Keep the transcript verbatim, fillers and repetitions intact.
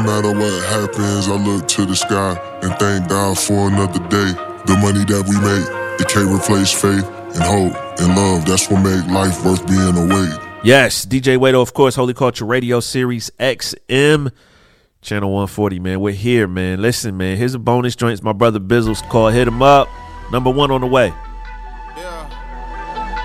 No matter what happens, I look to the sky and thank God for another day. The money that we make, it can't replace faith and hope and love. That's what make life worth being awake. Yes, D J Wado, of course, Holy Culture Radio Series X M, Channel one forty, man. We're here, man. Listen, man, here's a bonus joint. It's my brother Bizzles called Hit 'Em Up. Number one on the way.